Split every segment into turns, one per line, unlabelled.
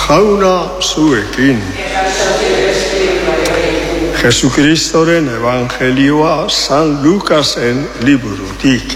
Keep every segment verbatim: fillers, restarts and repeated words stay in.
Jauna zuekin. Jesukristoren evangelioa San Lukasen liburutik.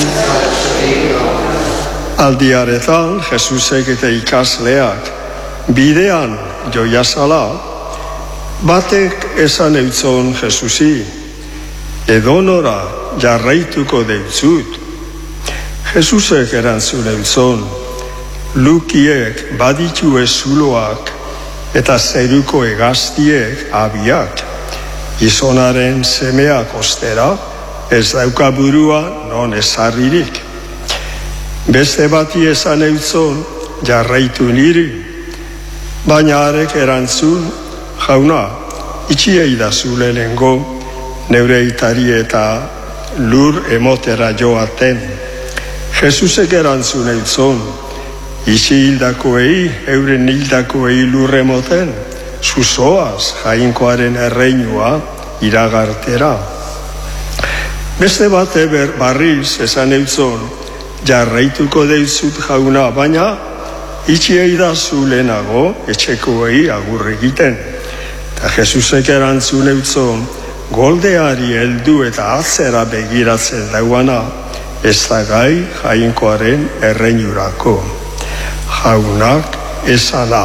Aldiaretan Jesusek eta ikasleak bidean joiazala, batek esan eutzon Jesusi, edonora jarraituko deutzut. Jesusek erantzun eutzon, lukiek baditue zuloak eta zeruko egaztiek abiak. Gizonaren semeak ostera ez dauka burua non ezarririk. Beste bati esan eutzon jarraitu niri, baina arek erantzun, jauna, itxiei da zulelengo, neure itari eta lur emotera joaten. Jesusek erantzun eutzon, itxi hildakoei, euren hildakoei lur emoten, zuzoaz jainkoaren erreinua iragartera. Beste bat eber barriz esan eutzon, jarraituko deizut jauna, baina itxiei da zulenago etxekoei agur egiten. Eta Jesusek erantzun eutzon, goldeari heldu eta atzera begiratzen dauana, ez da gai jainkoaren erreinurako. Jaunak esana.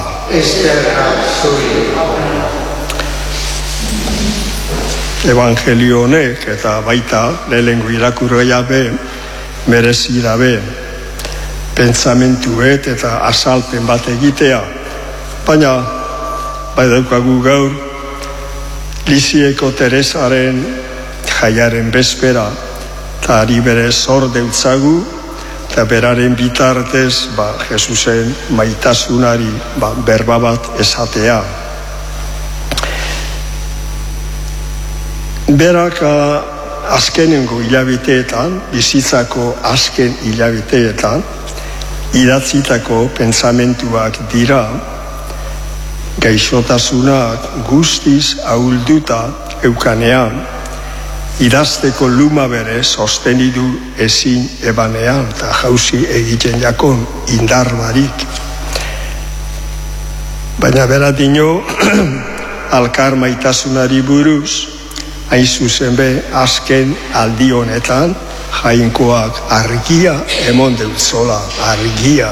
Evangelio honek eta baita lehengo irakurria be merezi dabe pentsamentuet eta azalpen bat egitea, baina bai daukagu gaur Lizieko Teresaren jaiaren bezpera eta ari bere zor deutzagu eta beraren bitartez ba, Jesusen maitasunari ba, berba bat esatea. Berak azkenengo hilabiteetan, bizitzako azken hilabiteetan, idatzitako pentsamentuak dira, gaixotasunak guztiz ahulduta eukanean, idazteko luma bere sostenidu ezin ebanean eta jauzi egiten jakon indar barik. Baina beratino alkar maitasunari buruz, hain zuzen be azken aldi honetan jainkoak argia emon deutzola, argia.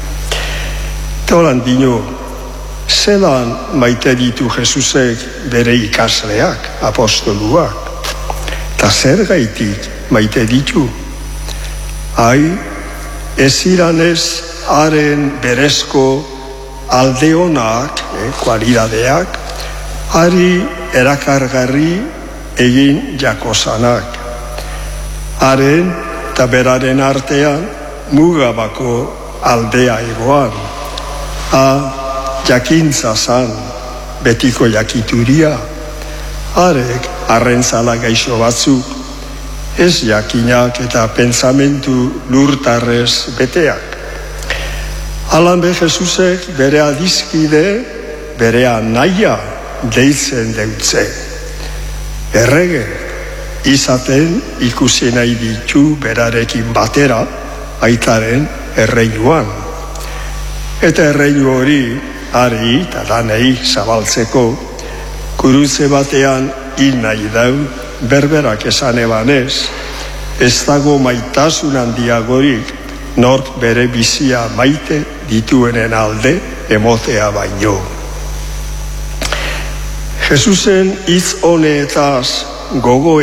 Tolan dino, zelan maite ditu Jesusek bere ikasleak, apostoluak. Eta zer gaitik maite ditu? Hai, ez iranez haren berezko aldeonak, eh, kualidadeak, hari erakargarri egin jakosanak. Haren eta beraren artean mugabako aldea egoan. A jakintza zan, betiko jakituria. Harek arrentzala gaixo batzuk, ez jakinak eta pentsamentu lurtarrez beteak. Alan be Jesusek bere adizkide, bere anaia deitzen deutze. Errege, izaten ikusi nahi ditu berarekin batera, aitaren erreinuan. Eta erreinu hori, ari eta danei zabaltzeko, kurutze batean hil nahi dau, berberak esan ebanez, ez dago maitasun handiagorik, nork bere bizia maite dituenen alde emotea baino. Jesusen hitz honetaz gogo